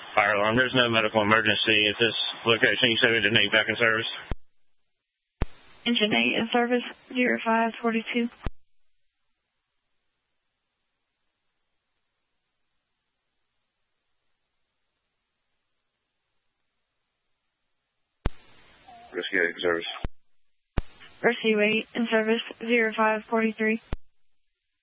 Fire alarm. There's no medical emergency at this location. You said Engine 8 back in service? Engine 8 in service, 0542. Rescue 8 in service. Rescue 8 in service, 0543.